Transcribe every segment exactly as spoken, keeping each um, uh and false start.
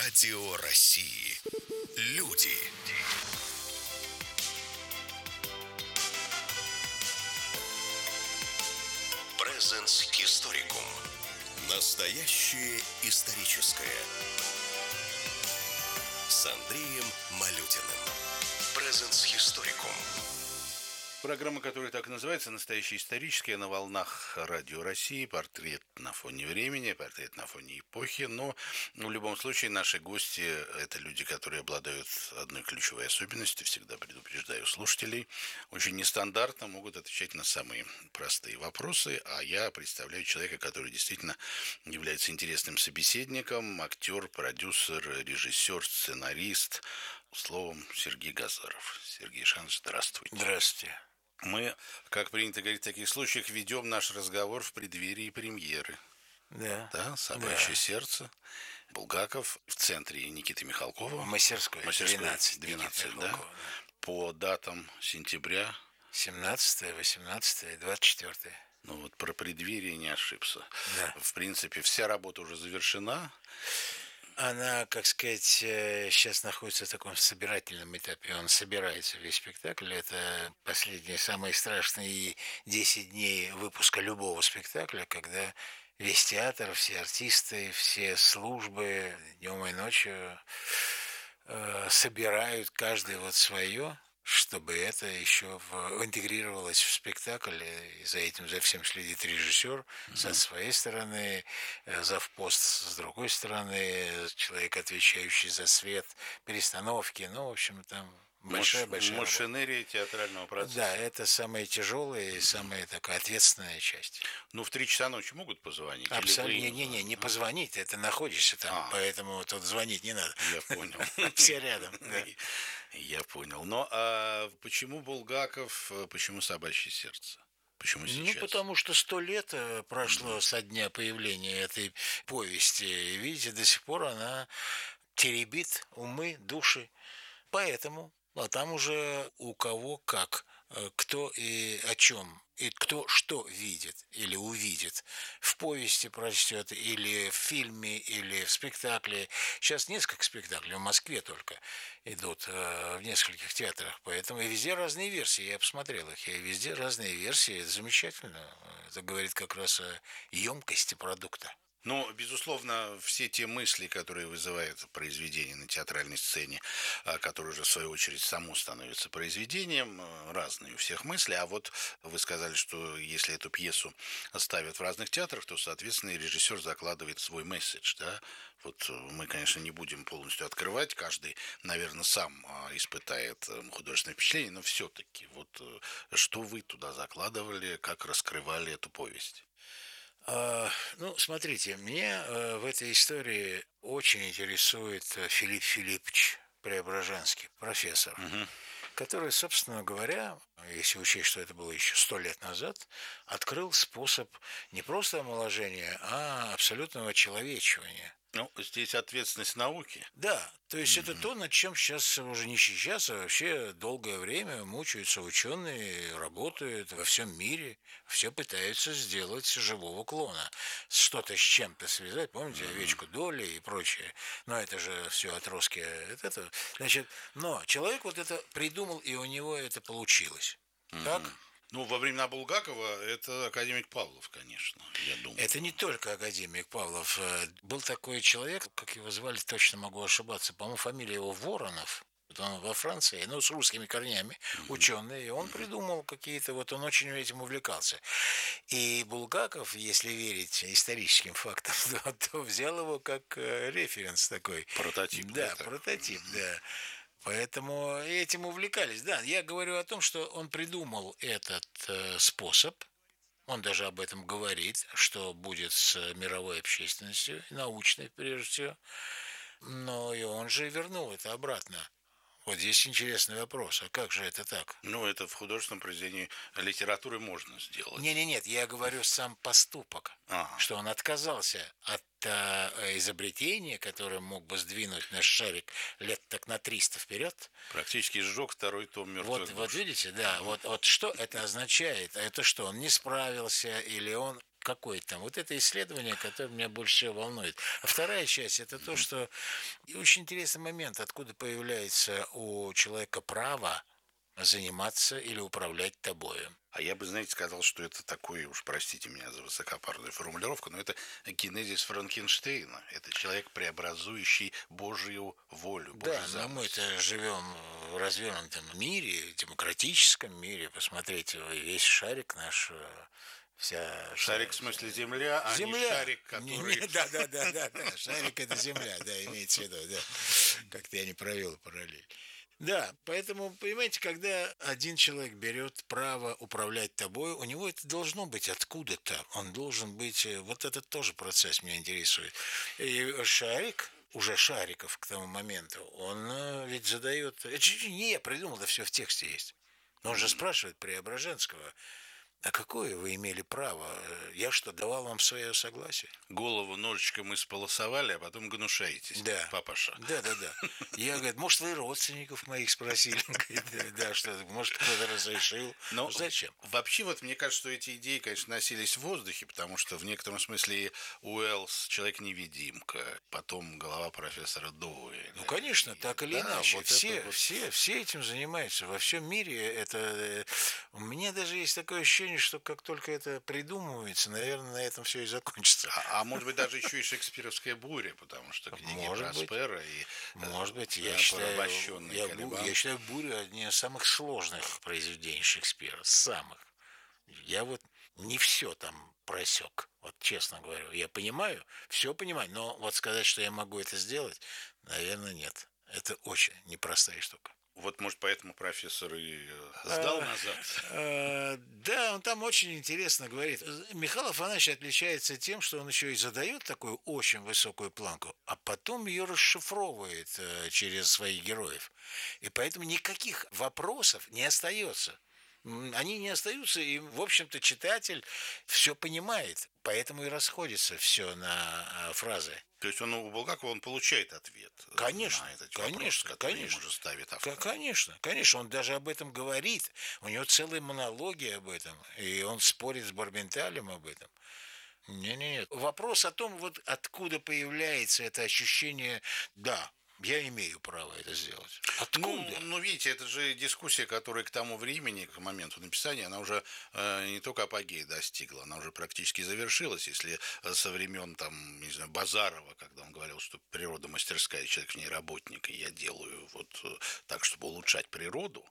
Радио России. Люди. Presence Historicum. Настоящее историческое. С Андреем Малютиным. Presence Historicum. Программа, которая так и называется, «Настоящая историческая», на волнах Радио России, портрет на фоне времени, портрет на фоне эпохи. Но в любом случае наши гости – это люди, которые обладают одной ключевой особенностью, всегда предупреждаю слушателей, очень нестандартно могут отвечать на самые простые вопросы, а я представляю человека, который действительно является интересным собеседником, актер, продюсер, режиссер, сценарист, словом, Сергей Газаров. Сергей Александрович, здравствуйте. Здравствуйте. Мы, как принято говорить в таких случаях, ведем наш разговор в преддверии премьеры. Да. Да, «Собачье Да. сердце». Булгаков в центре Никиты Михалкова. Мастерской. Мастерской двенадцать. двенадцать, да. Михалкова, да. По датам сентября. семнадцатое, восемнадцатое, двадцать четвёртое. Ну вот про преддверие не ошибся. Да. В принципе, вся работа уже завершена. Она, как сказать, сейчас находится в таком собирательном этапе. Он собирается, весь спектакль. Это последние, самые страшные десять дней выпуска любого спектакля, когда весь театр, все артисты, все службы днем и ночью э, собирают каждый вот свое, чтобы это еще в, интегрировалось в спектакль, и за этим, за всем следит режиссер mm-hmm. со своей стороны, завпост с другой стороны, человек, отвечающий за свет, перестановки, ну, в общем, там большая-большая Маш, машинерия театрального процесса. Да, это самая тяжелая и самая такая ответственная часть. Ну, в три часа ночи могут позвонить? Абсолютно. Не-не-не, не позвонить, ты находишься там, а. поэтому тут звонить не надо. Я понял. Все рядом. Я понял. Но а почему Булгаков, почему «Собачье сердце»? Почему сейчас? Ну, потому что сто лет прошло mm-hmm. со дня появления этой повести. И, видите, до сих пор она теребит умы, души. Поэтому, а там уже у кого как, кто и о чем, и кто что видит или увидит, в повести прочтет, или в фильме, или в спектакле. Сейчас несколько спектаклей, в Москве только идут в нескольких театрах, поэтому и везде разные версии, я посмотрел их, и везде разные версии, это замечательно, это говорит как раз о емкости продукта. Ну, безусловно, все те мысли, которые вызывают произведение на театральной сцене, которые уже, в свою очередь, само становятся произведением, разные у всех мысли. А вот вы сказали, что если эту пьесу ставят в разных театрах, то, соответственно, и режиссер закладывает свой месседж, да? Вот мы, конечно, не будем полностью открывать, каждый, наверное, сам испытает художественное впечатление, но все-таки, вот что вы туда закладывали, как раскрывали эту повесть? Ну, смотрите, меня в этой истории очень интересует Филипп Филиппович Преображенский, профессор, угу. который, собственно говоря, если учесть, что это было еще сто лет назад, открыл способ не просто омоложения, а абсолютного очеловечивания. Ну, здесь ответственность науки. Да, то есть mm-hmm. это то, над чем сейчас, уже не сейчас, а вообще долгое время мучаются ученые, работают во всем мире, все пытаются сделать живого клона, что-то с чем-то связать, помните, mm-hmm. овечку Долли и прочее, но это же все отростки от этого, значит, но человек вот это придумал, и у него это получилось, mm-hmm. так? Ну, во времена Булгакова это академик Павлов, конечно, я думаю. Это не только академик Павлов. Был такой человек, как его звали, точно могу ошибаться, по-моему, фамилия его Воронов. Он во Франции, ну, с русскими корнями, mm-hmm. ученый, и он mm-hmm. придумал какие-то, вот он очень этим увлекался. И Булгаков, если верить историческим фактам, то, то взял его как референс такой. Прототип. Да, да прототип, mm-hmm. да. Поэтому этим увлекались. Да, я говорю о том, что он придумал этот э, способ, он даже об этом говорит, что будет с мировой общественностью, научной прежде всего, но и он же вернул это обратно. Вот здесь интересный вопрос, а как же это так? Ну, это в художественном произведении литературы можно сделать. Не-не-нет, я говорю сам поступок, ага. что он отказался от э, изобретения, которое мог бы сдвинуть наш шарик лет так на триста вперед. Практически сжег второй том «Мертвых вот, душ». Вот видите, да, вот, вот что это означает? Это что, он не справился или он какой там. Вот это исследование, которое меня больше всего волнует. А вторая часть – это то, что и очень интересный момент, откуда появляется у человека право заниматься или управлять тобою. А я бы, знаете, сказал, что это такое, уж простите меня за высокопарную формулировку, но это кинезис Франкенштейна. Это человек, преобразующий Божью волю, Божий Да, но замысел. мы-то живем в развернутом мире, демократическом мире. Посмотрите, весь шарик наш, вся... Шарик в смысле земля, а земля. не шарик, который... Да, да, да, да, да. Шарик это земля, да, имеется в виду, да. Как-то я не провел параллель. Да, поэтому, понимаете, когда один человек берет право управлять тобой, у него это должно быть откуда-то. Он должен быть... Вот этот тоже процесс меня интересует. И шарик, уже Шариков к тому моменту, он ведь задает... Это не я придумал, это все в тексте есть. Но он же спрашивает Преображенского, а какое вы имели право? Я что, давал вам свое согласие? Голову ножичком исполосовали, а потом гнушаетесь, да. папаша. Да, да, да. Я, говорю, может, вы родственников моих спросили? Да, что, может, кто-то разрешил? Но зачем? Вообще, вот мне кажется, что эти идеи, конечно, носились в воздухе, потому что в некотором смысле Уэллс – человек-невидимка, потом голова профессора Доуэля. Ну, конечно, так или да, иначе. Вот все, вот... все, все этим занимаются. Во всем мире это... У меня даже есть такое ощущение, что как только это придумывается, наверное, на этом все и закончится. А, а может быть, даже еще и шекспировская буря, потому что книги может Проспера быть. и может быть, я да, считаю, я, я считаю «Бурю» одним из самых сложных произведений Шекспира, самых. Я вот не все там просек, вот честно говорю. Я понимаю, все понимаю, но вот сказать, что я могу это сделать, наверное, нет. Это очень непростая штука. Вот, может, поэтому профессор и сдал а, назад. А, да, он там очень интересно говорит. Михаил Афанасьевич отличается тем, что он еще и задает такую очень высокую планку, а потом ее расшифровывает а, через своих героев. И поэтому никаких вопросов не остается. Они не остаются, и, в общем-то, читатель все понимает, поэтому и расходится все на фразы. То есть он у Булгакова он получает ответ конечно, на этот конечно, вопрос, который конечно. ему же ставит автор. Конечно, конечно, он даже об этом говорит. У него целые монологи об этом, и он спорит с Барбенталем об этом. Не-не-не. Вопрос о том, вот откуда появляется это ощущение, да, я имею право это сделать. Откуда? Ну, ну, видите, это же дискуссия, которая к тому времени, к моменту написания, она уже э, не только апогея достигла, она уже практически завершилась. Если со времен, там, не знаю, Базарова, когда он говорил, что природа мастерская, человек в ней работник, и я делаю вот так, чтобы улучшать природу,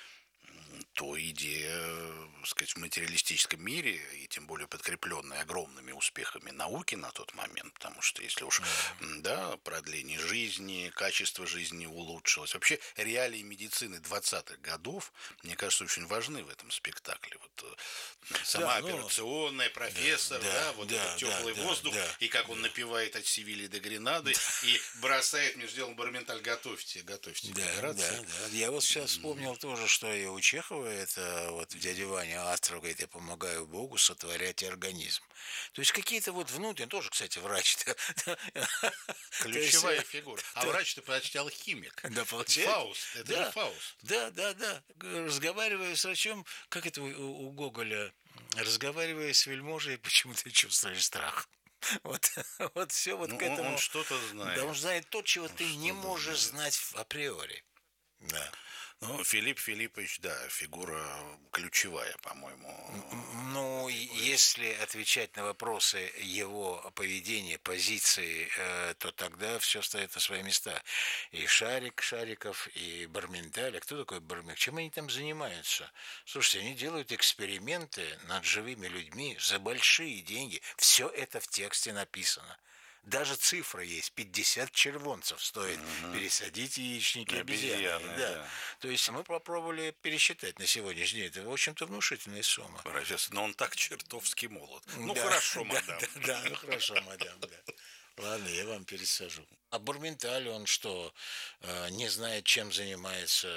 то идея, так сказать, в материалистическом мире, и тем более подкрепленная огромными успехами науки на тот момент, потому что если уж, mm-hmm. да, продление жизни, качество жизни улучшилось, вообще реалии медицины двадцатых годов, мне кажется, очень важны в этом спектакле. Вот сама да, операционная, ну, профессор, да, да, вот да, этот теплый да, воздух, да, и как он да. напевает от Севильи до Гренады, и бросает между делом Барменталь, готовьте, готовьте. Да, да, да. Я вот сейчас вспомнил тоже, что и у Чехова это вот дядя Ваня Астров говорит, я помогаю Богу сотворять организм. То есть какие-то вот внутренние, тоже, кстати, врач. Ключевая фигура. А врач-то почти алхимик. Да, получается. Фауст, это же Фауст. Да, да, да. Разговаривая с врачом, как это у Гоголя, разговаривая с вельможей, почему-то чувствуешь страх. Вот, вот все вот ну, к этому. Он что-то знает. Да, он знает то, чего он ты не можешь знает. знать априори. Да. Ну, Филипп Филиппович, да, фигура ключевая, по-моему. Ну, если отвечать на вопросы его поведения, позиции, то тогда все стоит на свои места. И Шарик, Шариков, и Барменталь. А кто такой Барменталь? Чем они там занимаются? Слушайте, они делают эксперименты над живыми людьми за большие деньги. Все это в тексте написано. Даже цифра есть, пятьдесят червонцев стоит угу. пересадить яичники обезьяны. обезьяны да. Да. То есть мы попробовали пересчитать на сегодняшний день. Это, в общем-то, внушительная сумма. Профессор, но он так чертовски молод. Ну, да, хорошо, да, мадам. Да, да, ну, хорошо, мадам, да. Ладно, я вам пересажу. А Барменталь, он что, не знает, чем занимается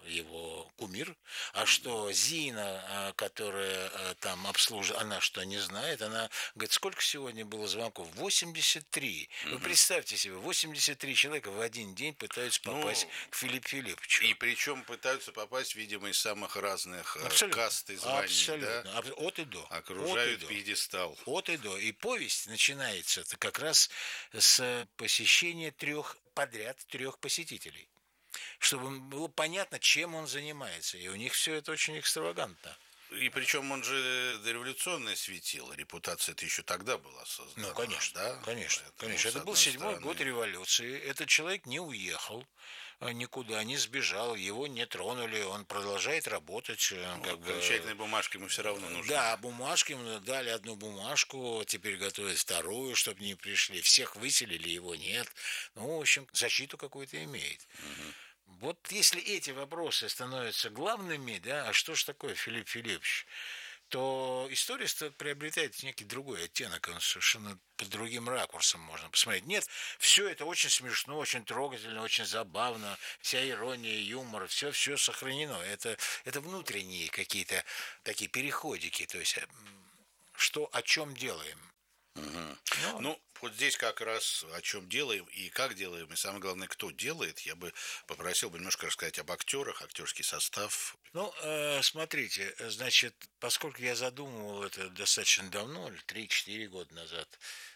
его кумир, а что Зина, которая там обслуживает, она что, не знает? Она говорит, сколько сегодня было звонков? восемьдесят три. Угу. Вы представьте себе, восемьдесят три человека в один день пытаются попасть ну, к Филиппу Филипповичу. И причем пытаются попасть, видимо, из самых разных абсолютно, каст и званий. Абсолютно. Да? От и до. Окружают от и до. пьедестал. От и до. И повесть начинается это как раз с посещения трех подряд трех посетителей. Чтобы было понятно, чем он занимается. И у них все это очень экстравагантно. И причем он же дореволюционное светило, репутация-то еще тогда была создана. Ну, конечно, да? конечно, Поэтому, конечно. Это был седьмой год революции. Этот человек не уехал никуда, не сбежал, его не тронули, он продолжает работать. Ну, как окончательные бы... бумажки ему все равно нужны. Да, бумажки ему дали одну бумажку, теперь готовят вторую, чтобы не пришли. Всех выселили, его нет. Ну, в общем, защиту какую-то имеет. Угу. Вот если эти вопросы становятся главными, да, а что же такое Филипп Филиппович, то история приобретает некий другой оттенок, он совершенно под другим ракурсом можно посмотреть. Нет, все это очень смешно, очень трогательно, очень забавно, вся ирония, юмор, все, все сохранено. Это, это внутренние какие-то такие переходики, то есть что, о чем делаем. Угу. Ну, ну, вот здесь как раз о чем делаем и как делаем, и самое главное, кто делает, я бы попросил бы немножко рассказать об актерах, актерский состав. Ну, э, смотрите, значит, поскольку я задумывал это достаточно давно, три-четыре года назад,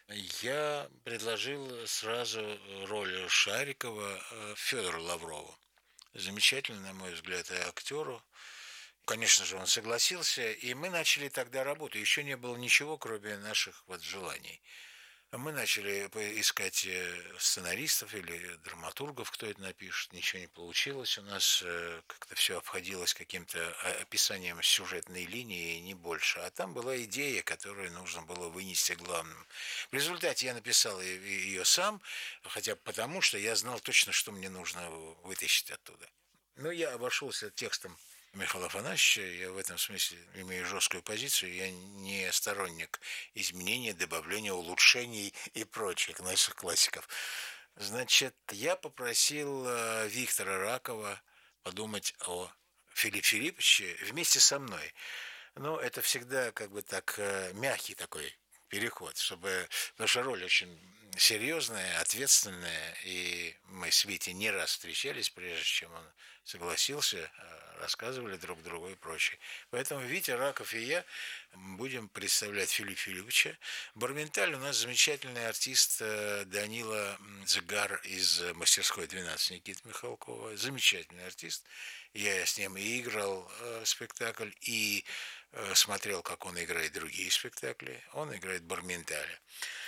я предложил сразу роль Шарикова Федору Лаврову. Замечательный, на мой взгляд, актеру. Конечно же, он согласился, и мы начали тогда работу. Еще не было ничего, кроме наших вот желаний. Мы начали искать сценаристов или драматургов, кто это напишет. Ничего не получилось. У нас как-то все обходилось каким-то описанием сюжетной линии, не больше. А там была идея, которую нужно было вынести главным. В результате я написал ее сам, хотя потому, что я знал точно, что мне нужно вытащить оттуда. Но я обошелся текстом Михаила Афанасьевича, я в этом смысле имею жесткую позицию, я не сторонник изменения, добавления, улучшений и прочих наших классиков. Значит, я попросил Виктора Ракова подумать о Филиппе Филипповиче вместе со мной. Но это всегда как бы так мягкий такой переход, чтобы, потому что роль очень серьезная, ответственная, и мы с Витей не раз встречались, прежде чем он согласился, рассказывали друг другу и прочее. Поэтому Витя Раков и я будем представлять Филиппа Филипповича. Барменталь у нас замечательный артист Данила Дзигар из мастерской двенадцать Никиты Михалкова. Замечательный артист. Я с ним и играл э, спектакль, и э, смотрел, как он играет другие спектакли. Он играет Барменталя.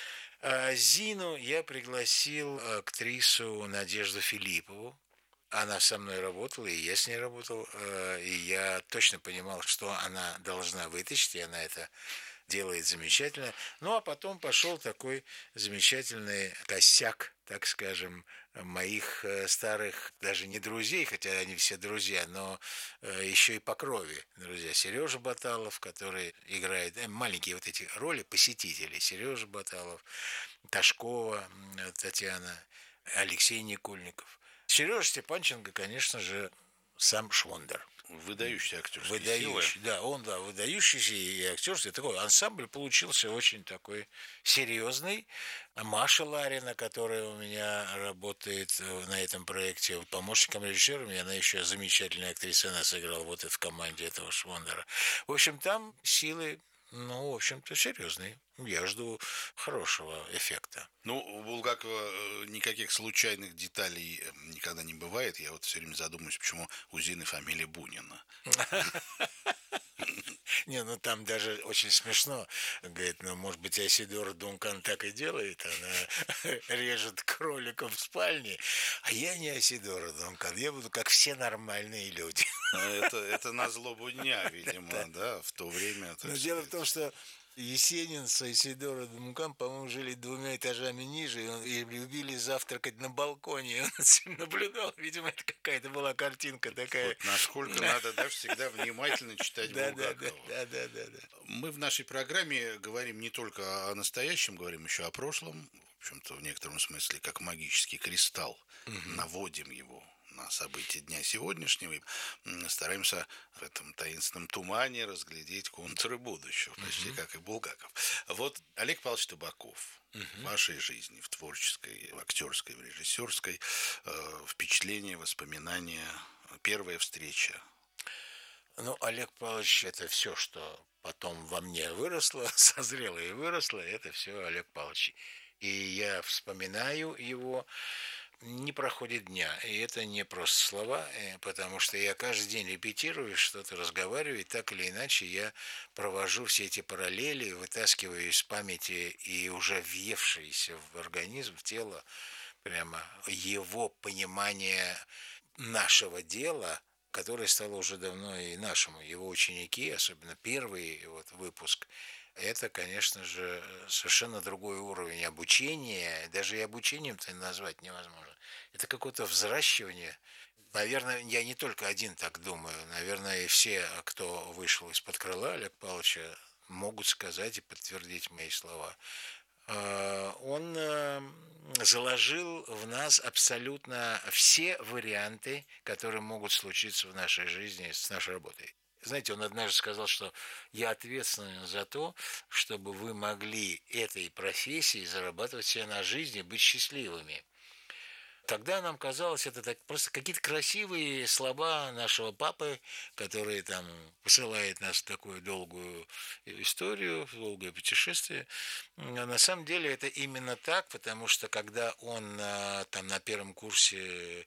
А Зину я пригласил актрису Надежду Филиппову. Она со мной работала, и я с ней работал, и я точно понимал, что она должна вытащить, и она это делает замечательно. Ну, а потом пошел такой замечательный косяк, так скажем, моих старых, даже не друзей, хотя они все друзья, но еще и по крови друзья. Сережа Баталов, который играет маленькие вот эти роли посетителей. Сережа Баталов, Ташкова Татьяна, Алексей Никульников. Сережа Степанченко, конечно же, сам Швондер. Выдающийся актерский Выдающий, силы. Да, он, да, выдающийся и актерский. Такой ансамбль получился очень такой серьезный. Маша Ларина, которая у меня работает на этом проекте помощником режиссера, она еще замечательная актриса, она сыграла вот в команде этого Швондера. В общем, там силы, ну, в общем-то, серьезные. Я жду хорошего эффекта. Ну, у Булгакова никаких случайных деталей никогда не бывает. Я вот все время задумываюсь, почему у Зины фамилия Бунина. Не, ну там даже очень смешно. Говорит, ну, может быть, Айсидора Дункан так и делает. Она режет кроликов в спальне. А я не Айсидора Дункан. Я буду как все нормальные люди. Это, это на злобу дня, видимо, да, в то время. Но дело в том, что Есенин с Айсидора Дункан, по-моему, жили двумя этажами ниже, и любили завтракать на балконе. И он наблюдал, видимо, это какая-то была картинка такая. Вот насколько надо, да, всегда внимательно читать Булгакова. Да, да, да, да. Мы в нашей программе говорим не только о настоящем, говорим еще о прошлом. в общем-то, в некотором смысле, как магический кристалл, угу. наводим его на события дня сегодняшнего и стараемся в этом таинственном тумане разглядеть контуры будущего, почти uh-huh. как и Булгаков. Вот Олег Павлович Табаков uh-huh. в вашей жизни, в творческой, в актерской, в режиссерской, э, впечатления, воспоминания, первая встреча. Ну, Олег Павлович, это все, что потом во мне выросло, созрело и выросло, это все Олег Павлович. И я вспоминаю его. Не проходит дня, и это не просто слова, потому что я каждый день репетирую, что-то разговариваю, и так или иначе я провожу все эти параллели, вытаскиваю из памяти и уже въевшиеся в организм, в тело, прямо его понимание нашего дела, которое стало уже давно и нашему. Его ученики, особенно первый вот выпуск, это, конечно же, совершенно другой уровень обучения. Даже и обучением-то назвать невозможно. Это какое-то взращивание. Наверное, я не только один так думаю. Наверное, и все, кто вышел из-под крыла Олега Павловича, могут сказать и подтвердить мои слова. Он заложил в нас абсолютно все варианты, которые могут случиться в нашей жизни с нашей работой. Знаете, он однажды сказал, что я ответственен за то, чтобы вы могли этой профессией зарабатывать себе на жизнь и быть счастливыми. Тогда нам казалось, это так, просто какие-то красивые слова нашего папы, который там посылает нас в такую долгую историю, в долгое путешествие. А на самом деле это именно так, потому что когда он там на первом курсе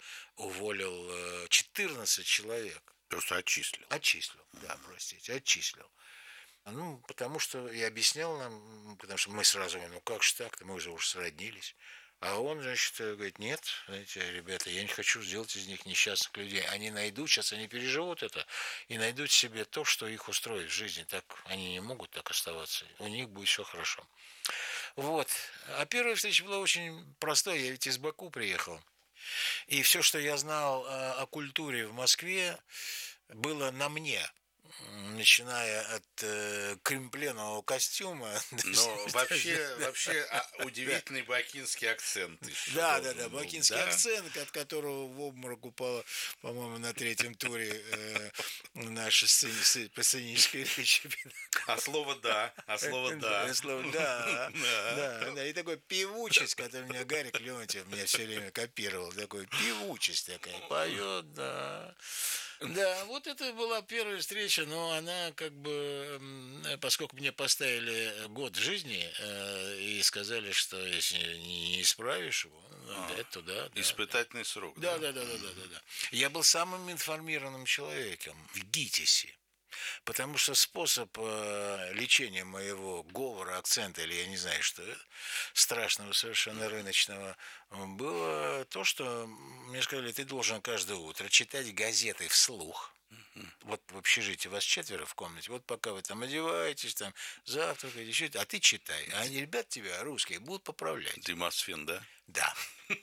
уволил четырнадцать человек, просто отчислил. Отчислил, да, простите, отчислил. Ну, потому что я объяснял нам, потому что мы сразу говорим, ну как же так-то, мы уже уже сроднились. А он, значит, говорит, нет, знаете, ребята, я не хочу сделать из них несчастных людей. Они найдут, сейчас они переживут это и найдут себе то, что их устроит в жизни. Так они не могут так оставаться. У них будет все хорошо. Вот. А первая встреча была очень простой. Я ведь из Баку приехал. И все, что я знал о, о культуре в Москве, было на мне. Начиная от э, кремпленового костюма. Но вообще, вообще удивительный бакинский акцент. Да, да, да, бакинский акцент, от которого в обморок упала, по-моему, на третьем туре э, наша сценическая речь. А слово «да», а слово «да». Слово «да», да, и такой певучесть, который меня Гарик Леонтьев меня все время копировал, такой певучесть такая, поет, да. Да, вот это была первая встреча, но она как бы, поскольку мне поставили год жизни э, и сказали, что если не исправишь его, а, да, туда. Испытательный да. срок. Да, да, да, да, да, да, да. Я был самым информированным человеком в ГИТИСе. Потому что способ э, лечения моего говора, акцента, или я не знаю, что страшного совершенно рыночного, было то, что мне сказали, ты должен каждое утро читать газеты вслух. Вот в общежитии вас четверо в комнате, вот пока вы там одеваетесь, там завтракаете, еще, а ты читай. А они, ребят, тебя, русские, будут поправлять. Демосфен, да? Да.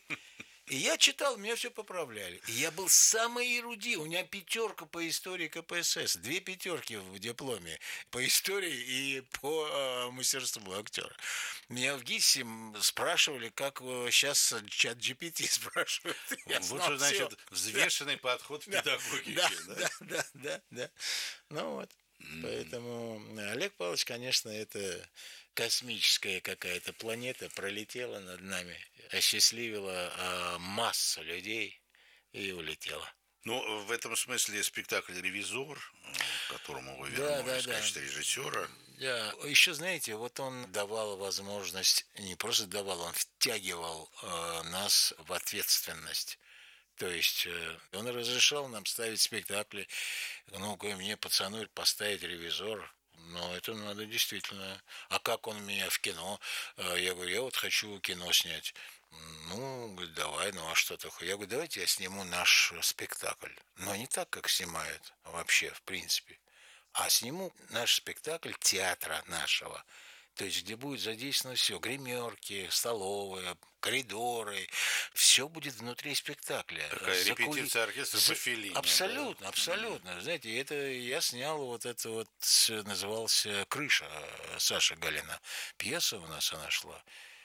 И я читал, меня все поправляли. И я был самый эрудит. У меня пятерка по истории ка пэ эс эс. Две пятерки в дипломе. По истории и по э, мастерству актера. Меня в ГИТИСе спрашивали, как сейчас чат джи пи ти спрашивают. Вот что значит взвешенный подход в педагогике. Да, да, да, да, да. Ну вот. Поэтому Олег Павлович, конечно, это космическая какая-то планета пролетела над нами, осчастливила э, массу людей и улетела. Ну, в этом смысле спектакль «Ревизор», к которому вы да, вернулись да, в качестве да. режиссера. Да. Еще, знаете, вот он давал возможность, не просто давал, он втягивал э, нас в ответственность. То есть э, он разрешал нам ставить спектакли. Ну, мне, пацану, поставить «Ревизор». Но это надо действительно. А как он меня в кино? Я говорю, я вот хочу кино снять. Ну, говорит, давай, ну а что такое? Я говорю, давайте я сниму наш спектакль. Но не так, как снимают вообще, в принципе. А сниму наш спектакль театра нашего. То есть, где будет задействовано все. Гримерки, столовые, коридоры. Все будет внутри спектакля. Такая Закули... репетиция оркестра по Феллини. Абсолютно, да? абсолютно. Mm-hmm. Знаете, это я снял вот это вот, назывался «Крыша» Саши Галина. Пьеса у нас она шла.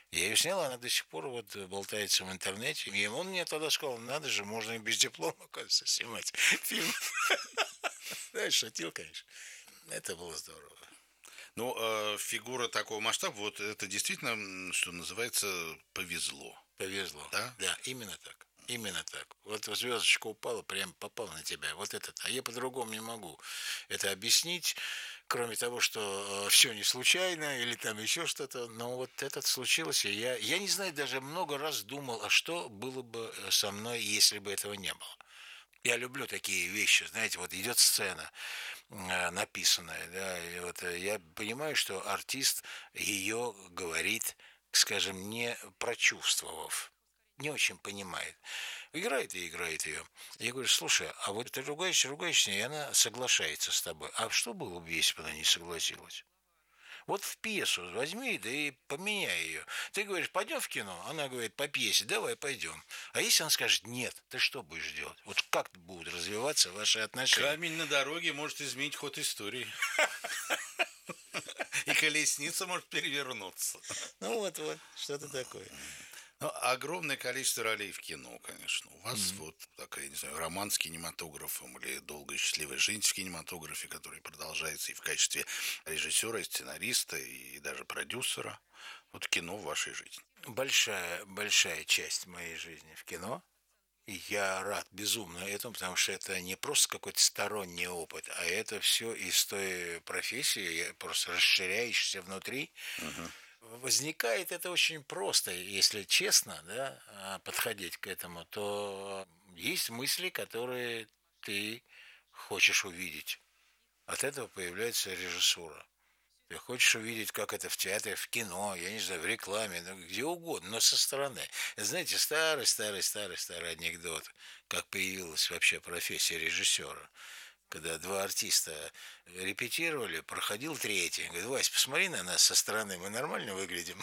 Я ее снял, она до сих пор вот болтается в интернете. И он мне тогда сказал, надо же, можно и без диплома, оказывается, снимать фильм. Знаешь, шутил, конечно. Это было здорово. Ну, э, фигура такого масштаба, вот это действительно, м, что называется, повезло. Повезло. Да? Да, именно так. Именно так. Вот звездочка упала, прям попала на тебя. Вот это. А я по-другому не могу это объяснить, кроме того, что э, все не случайно или там еще что-то. Но вот это случилось, и я, я не знаю, даже много раз думал, а что было бы э, со мной, если бы этого не было. Я люблю такие вещи, знаете, вот идет сцена э, написанная, да, и вот э, я понимаю, что артист ее говорит, скажем, не прочувствовав, не очень понимает. Играет и играет ее. Я говорю, слушай, а вот ты ругаешься, ругаешься, и она соглашается с тобой. А что было бы, если бы она не согласилась? Вот в пьесу возьми, да и поменяй ее. Ты говоришь, пойдем в кино? Она говорит, по пьесе, давай пойдем. А если она скажет, нет, ты что будешь делать? Вот как будут развиваться ваши отношения? Камень на дороге может изменить ход истории. И колесница может перевернуться. Ну вот, вот, что-то такое. Ну, огромное количество ролей в кино, конечно. У вас mm-hmm. вот такая, не знаю, роман с кинематографом или долгая счастливая жизнь в кинематографе, который продолжается и в качестве режиссера, и сценариста, и даже продюсера. Вот кино в вашей жизни. Большая, большая часть моей жизни в кино. И я рад безумно этому, потому что это не просто какой-то сторонний опыт, а это все из той профессии, просто расширяешься внутри. Uh-huh. Возникает это очень просто, если честно, да, подходить к этому, то есть мысли, которые ты хочешь увидеть. От этого появляется режиссура. Ты хочешь увидеть, как это в театре, в кино, я не знаю, в рекламе, ну, где угодно, но со стороны. Знаете, старый, старый, старый, старый анекдот, как появилась вообще профессия режиссера. Когда два артиста репетировали, проходил третий. Говорит, Вась, посмотри на нас со стороны, мы нормально выглядим.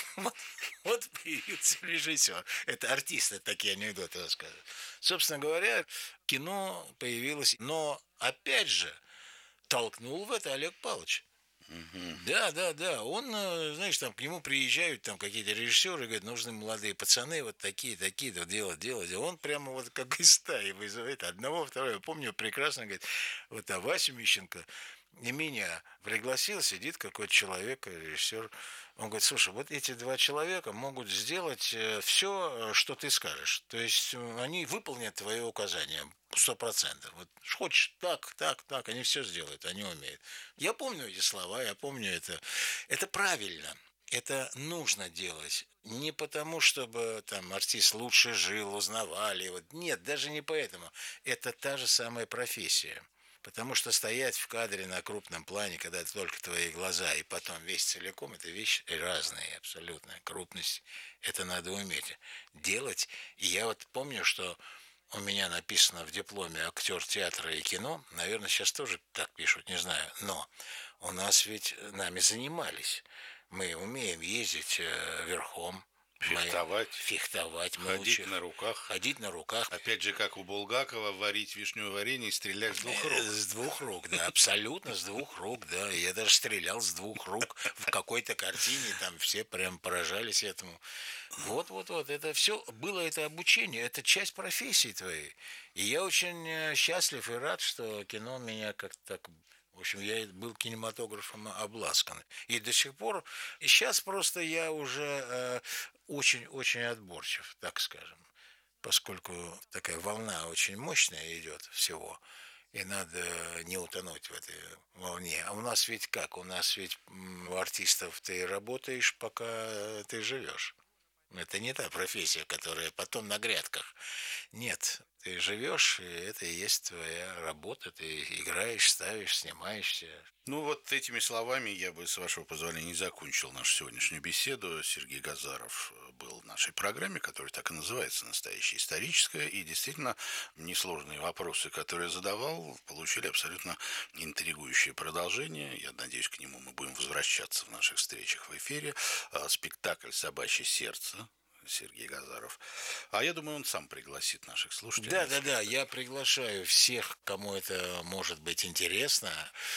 Вот появился режиссер. Это артисты такие анекдоты рассказывают. Собственно говоря, кино появилось, но опять же толкнул в это Олег Павлович. Uh-huh. Да, да, да. Он, знаешь, там к нему приезжают там какие-то режиссеры, говорят, нужны молодые пацаны, вот такие, такие, да, делать, делать. И он прямо вот как из стаи вызывает одного, второго. Я помню прекрасно, говорит, вот а Васю Мищенко и меня пригласил, сидит какой-то человек, режиссер. Он говорит, слушай, вот эти два человека могут сделать все, что ты скажешь. То есть они выполнят твои указания сто процентов. Вот хочешь так, так, так, они все сделают, они умеют. Я помню эти слова, я помню это. Это правильно. Это нужно делать. Не потому, чтобы там артист лучше жил, узнавали. Вот. Нет, даже не поэтому. Это та же самая профессия. Потому что стоять в кадре на крупном плане, когда это только твои глаза, и потом весь целиком, это вещи разные абсолютно. Крупность, это надо уметь делать. И я вот помню, что у меня написано в дипломе актер театра и кино, наверное, сейчас тоже так пишут, не знаю, но у нас ведь нами занимались. Мы умеем ездить верхом. Фехтовать. Мы, фехтовать. Мы ходить учим, на руках. Ходить на руках. Опять же, как у Булгакова, варить вишневое варенье и стрелять с двух рук. С двух рук, да, абсолютно с двух рук, да. Я даже стрелял с двух рук в какой-то картине, там все прям поражались этому. Вот-вот-вот, это все, было это обучение, это часть профессии твоей. И я очень счастлив и рад, что кино меня как-то так... В общем, я был кинематографом обласкан. И до сих пор... И сейчас просто я уже очень-очень э, отборчив, так скажем. Поскольку такая волна очень мощная идет всего. И надо не утонуть в этой волне. А у нас ведь как? У нас ведь у артистов ты работаешь, пока ты живешь. Это не та профессия, которая потом на грядках. Нет, ты живешь, и это и есть твоя работа. Ты играешь, ставишь, снимаешься. Ну вот этими словами я бы, с вашего позволения, закончил нашу сегодняшнюю беседу. Сергей Газаров был в нашей программе, которая так и называется «Настоящая историческая». И действительно, несложные вопросы, которые я задавал, получили абсолютно интригующее продолжение. Я надеюсь, к нему мы будем возвращаться в наших встречах в эфире. Спектакль «Собачье сердце». Сергей Газаров. А я думаю, он сам пригласит наших слушателей. Да, да, да. Я приглашаю всех, кому это может быть интересно.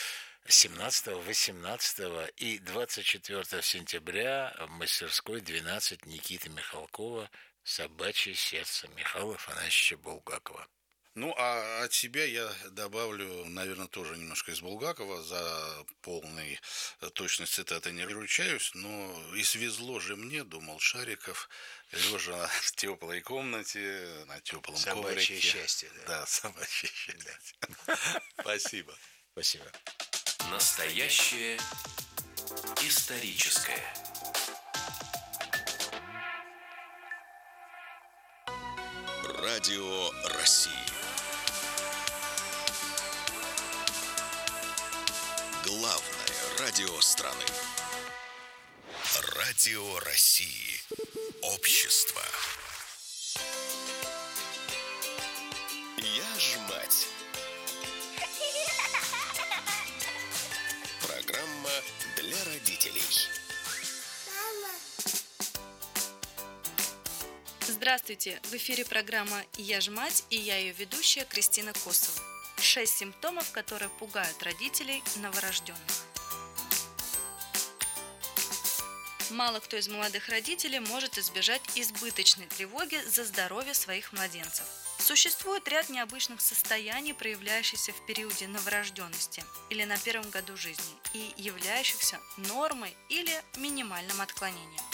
семнадцатого-восемнадцатого и двадцать четвёртого сентября в мастерской двенадцать Никиты Михалкова «Собачье сердце» Михаила Афанасьевича Булгакова. Ну, а от себя я добавлю, наверное, тоже немножко из Булгакова. За полной точность цитаты не ручаюсь, но и свезло же мне, думал Шариков, лежа в теплой комнате, на теплом Собачье коврике. счастье. Да, Да, собачье счастье. Спасибо. Спасибо. Настоящее историческое. Радио России. Главное радио страны. Радио России. Общество. Я ж мать. Программа для родителей. Здравствуйте! В эфире программа «Я ж мать» и я ее ведущая Кристина Косова. Шесть симптомов, которые пугают родителей новорожденных. Мало кто из молодых родителей может избежать избыточной тревоги за здоровье своих младенцев. Существует ряд необычных состояний, проявляющихся в периоде новорожденности или на первом году жизни и являющихся нормой или минимальным отклонением.